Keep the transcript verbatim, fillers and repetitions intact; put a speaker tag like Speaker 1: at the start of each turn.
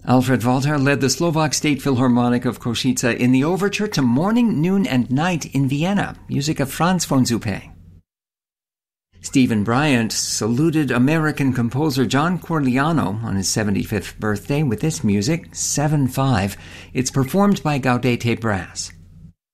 Speaker 1: Alfred Walter led the Slovak State Philharmonic of Košice in the overture to Morning, Noon, and Night in Vienna, music of Franz von Suppé. Stephen Bryant saluted American composer John Corigliano on his seventy-fifth birthday with this music, seven five. It's performed by Gaudete Brass.